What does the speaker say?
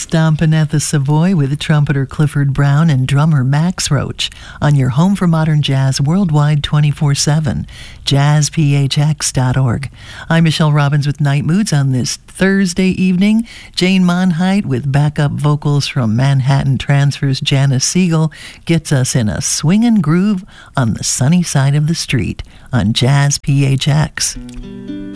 Stompin' at the Savoy with trumpeter Clifford Brown and drummer Max Roach on your home for modern jazz worldwide 24/7, jazzphx.org. I'm Michelle Robbins with Night Moods on this Thursday evening. Jane Monheit with backup vocals from Manhattan Transfer's Janice Siegel gets us in a swingin' groove on the sunny side of the street on Jazz PHX.